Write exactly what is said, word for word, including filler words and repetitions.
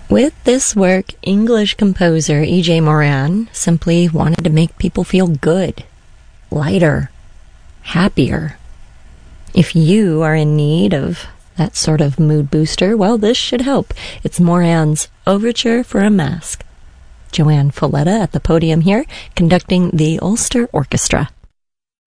With this work, English composer E J Moran simply wanted to make people feel good, lighter, happier. If you are in need of that sort of mood booster, well, this should help. It's Moran's Overture for a Mask. Joanne Folletta at the podium here, conducting the Ulster Orchestra.